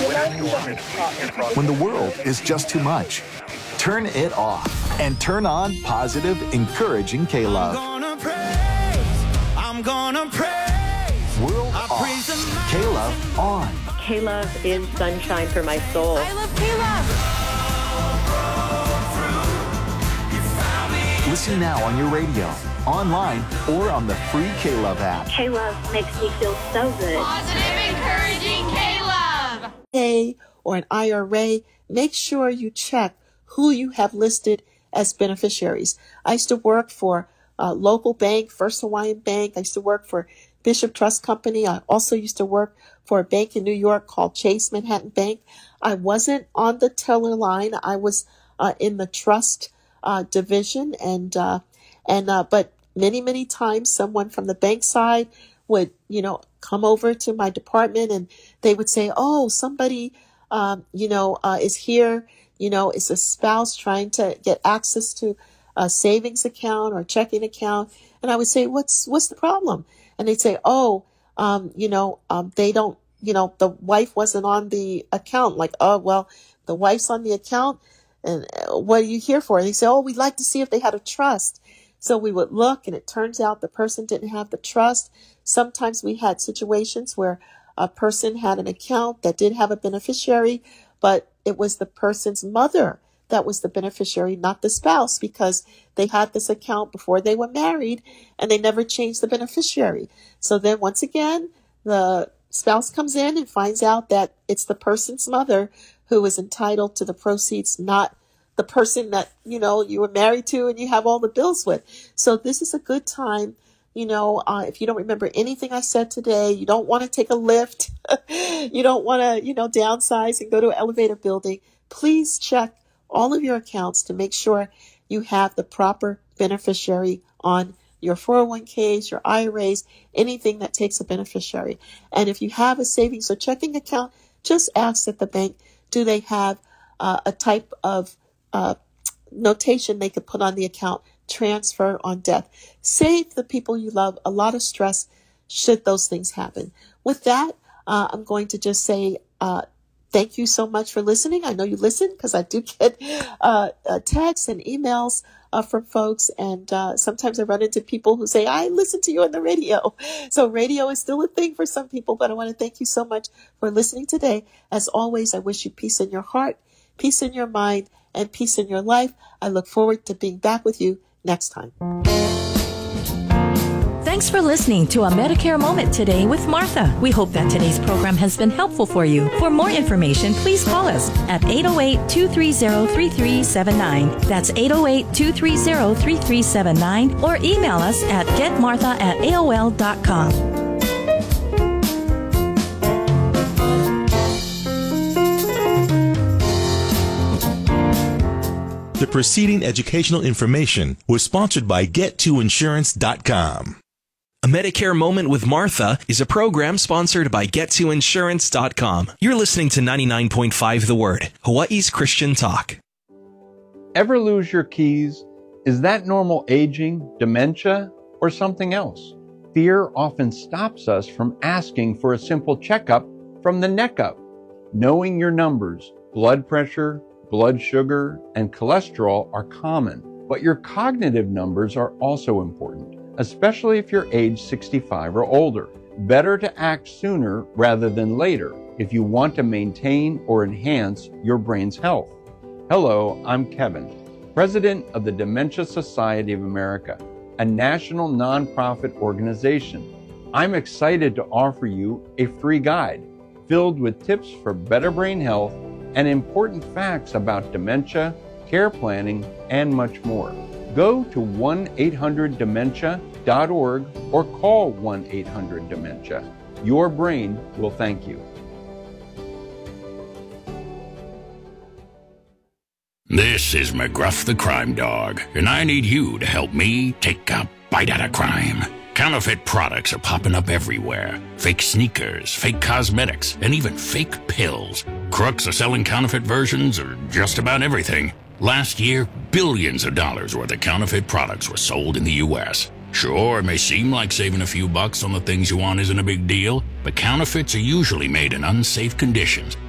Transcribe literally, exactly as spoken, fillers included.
When the world is just too much, turn it off and turn on positive, encouraging K-Love. I'm gonna praise, I'm gonna praise. World off, K-Love on. K-Love is sunshine for my soul. I love K-Love. Listen now on your radio, online, or on the free K-Love app. K-Love makes me feel so good. Positive, encouraging K-Love. A or an I R A, make sure you check who you have listed as beneficiaries. I used to work for a local bank, First Hawaiian Bank. I used to work for Bishop Trust Company. I also used to work for a bank in New York called Chase Manhattan Bank. I wasn't on the teller line. I was uh, in the trust uh, division, and uh, and uh, but many many times someone from the bank side would you know come over to my department, and they would say, "Oh, somebody um, you know uh, is here. You know, is a spouse trying to get access to a savings account or checking account?" And I would say, "What's what's the problem?" And they'd say, "Oh, um, you know, um, they don't, you know, the wife wasn't on the account." Like, "Oh, well, the wife's on the account, and what are you here for?" And they say, "Oh, we'd like to see if they had a trust." So we would look, and it turns out the person didn't have the trust. Sometimes we had situations where a person had an account that did have a beneficiary, but it was the person's mother that was the beneficiary, not the spouse, because they had this account before they were married and they never changed the beneficiary. So then once again, the spouse comes in and finds out that it's the person's mother who is entitled to the proceeds, not the person that, you know, you were married to and you have all the bills with. So this is a good time. You know, uh, if you don't remember anything I said today, you don't want to take a lift, you don't want to, you know, downsize and go to an elevator building, please check all of your accounts to make sure you have the proper beneficiary on your four oh one k's, your I R As, anything that takes a beneficiary. And if you have a savings or checking account, just ask at the bank, do they have uh, a type of uh, notation they could put on the account? Transfer on death. Save the people you love a lot of stress should those things happen. With that, uh, I'm going to just say uh, thank you so much for listening. I know you listen because I do get uh, uh, texts and emails uh, from folks, and uh, sometimes I run into people who say, "I listen to you on the radio." So radio is still a thing for some people, but I want to thank you so much for listening today. As always, I wish you peace in your heart, peace in your mind, and peace in your life. I look forward to being back with you next time. Thanks for listening to A Medicare Moment today with Martha. We hope that today's program has been helpful for you. For more information, please call us at eight oh eight, two three oh, three three seven nine. That's eight oh eight, two three oh, three three seven nine, or email us at getmartha at A O L dot com. The preceding educational information was sponsored by get to insurance dot com. A Medicare Moment with Martha is a program sponsored by get to insurance dot com. You're listening to ninety-nine point five The Word, Hawaii's Christian talk. Ever lose your keys? Is that normal aging, dementia, or something else? Fear often stops us from asking for a simple checkup from the neck up. Knowing your numbers, blood pressure, blood sugar, and cholesterol are common, but your cognitive numbers are also important, especially if you're age sixty-five or older. Better to act sooner rather than later if you want to maintain or enhance your brain's health. Hello, I'm Kevin, President of the Dementia Society of America, a national nonprofit organization. I'm excited to offer you a free guide filled with tips for better brain health and important facts about dementia, care planning, and much more. Go to one eight hundred dementia dot org or call one eight hundred dementia. Your brain will thank you. This is McGruff the Crime Dog, and I need you to help me take a bite out of crime. Counterfeit products are popping up everywhere. Fake sneakers, fake cosmetics, and even fake pills. Crooks are selling counterfeit versions of just about everything. Last year, billions of dollars worth of counterfeit products were sold in the U S Sure, it may seem like saving a few bucks on the things you want isn't a big deal, but counterfeits are usually made in unsafe conditions